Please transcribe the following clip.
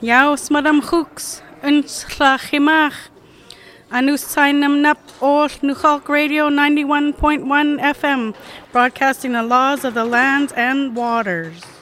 Yaus Madam Hooks, Unslachimach. Anus Sainam Nap Ol Nuchalk Radio 91.1 FM, broadcasting the laws of the lands and waters.